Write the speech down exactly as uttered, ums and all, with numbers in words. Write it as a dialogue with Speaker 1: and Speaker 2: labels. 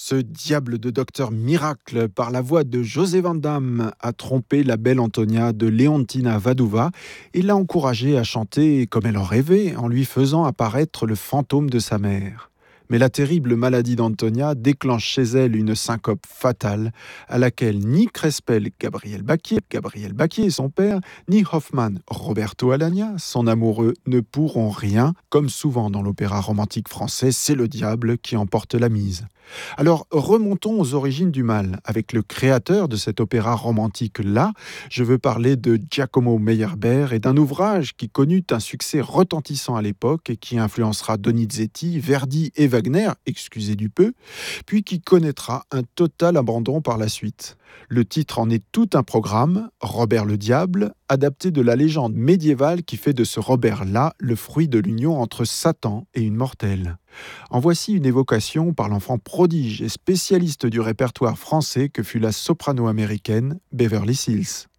Speaker 1: Ce diable de docteur miracle, par la voix de José Van Damme, a trompé la belle Antonia de Leontina Vadova et l'a encouragée à chanter comme elle en rêvait, en lui faisant apparaître le fantôme de sa mère. Mais la terrible maladie d'Antonia déclenche chez elle une syncope fatale à laquelle ni Crespel, Gabriel Baquier, Gabriel Baquier, son père, ni Hoffmann, Roberto Alagna, son amoureux, ne pourront rien. Comme souvent dans l'opéra romantique français, c'est le diable qui emporte la mise. Alors remontons aux origines du mal, avec le créateur de cet opéra romantique-là. Je veux parler de Giacomo Meyerbeer et d'un ouvrage qui connut un succès retentissant à l'époque et qui influencera Donizetti, Verdi et Wagner, excusez du peu, puis qui connaîtra un total abandon par la suite. Le titre en est tout un programme, Robert le Diable, adapté de la légende médiévale qui fait de ce Robert-là le fruit de l'union entre Satan et une mortelle. En voici une évocation par l'enfant prodige et spécialiste du répertoire français que fut la soprano américaine Beverly Sills.